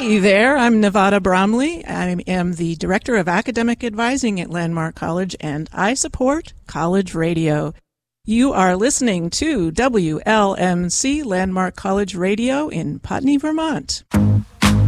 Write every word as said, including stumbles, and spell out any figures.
Hey there, I'm Nevada Bromley. I am the Director of Academic Advising at Landmark College, and I support college radio. You are listening to W L M C Landmark College Radio in Putney, Vermont.